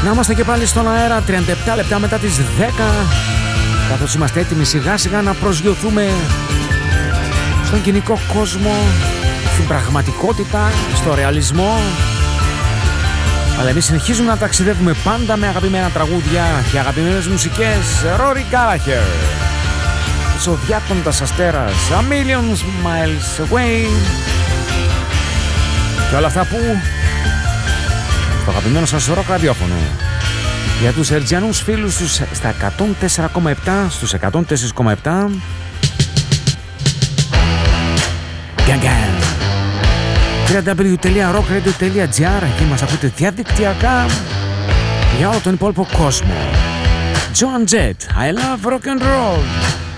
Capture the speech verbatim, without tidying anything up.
Να είμαστε και πάλι στον αέρα τριάντα επτά λεπτά μετά τις δέκα, καθώς είμαστε έτοιμοι σιγά σιγά να προσγειωθούμε στον κοινικό κόσμο, στην πραγματικότητα, στο ρεαλισμό. Αλλά εμείς συνεχίζουμε να ταξιδεύουμε πάντα με αγαπημένα τραγούδια και αγαπημένες μουσικές. Rory Gallagher, Ζωδιάτοντας Αστέρας, A Million Miles Away, και όλα αυτά που στο αγαπημένο σας ροκ ραδιόφωνο. Για τους ερτζιανούς φίλους τους στα εκατόν τέσσερα κόμμα επτά, στους εκατόν τέσσερα κόμμα επτά. double-u double-u double-u τελεία rock radio τελεία gr, εκεί μας ακούτε διαδικτυακά για όλο τον υπόλοιπο κόσμο. Joan Jett, I love rock and roll.